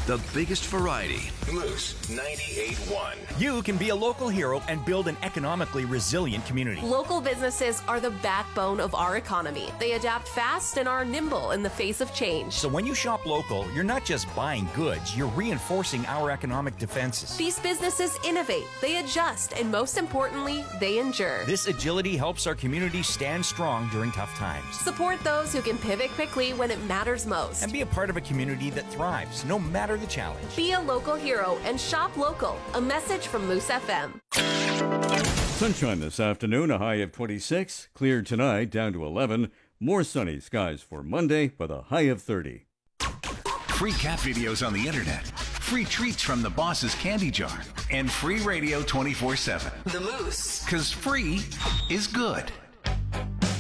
The biggest variety. Moose 98.1. You can be a local hero and build an economically resilient community. Local businesses are the backbone of our economy. They adapt fast and are nimble in the face of change. So when you shop local, you're not just buying goods, you're reinforcing our economic defenses. These businesses innovate, they adjust, and most importantly, they endure. This agility helps our community stand strong during tough times. Support those who can pivot quickly when it matters most. And be a part of a community that thrives, no matter the challenge. Be a local hero and shop local. A message from Moose FM. Sunshine this afternoon, a high of 26. Clear tonight, down to 11. More sunny skies for Monday with a high of 30. Free cat videos on the internet. Free treats from the boss's candy jar. And free radio 24/7. The Moose. 'Cause free is good.